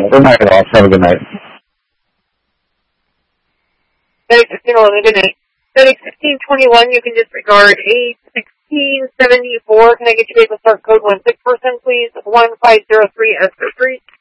Or night off. Have a good night. FedEx 1611, good night. FedEx 1621, you can disregard A1674. Can I get you able to start code 16%, please? 1503 Esther Street.